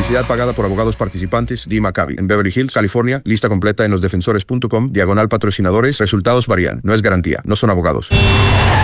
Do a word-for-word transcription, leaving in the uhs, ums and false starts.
Publicidad pagada por abogados participantes. Dee Maccabi. En Beverly Hills, California. Lista completa en los defensores punto com. Diagonal patrocinadores. Resultados varían. No es garantía. No son abogados.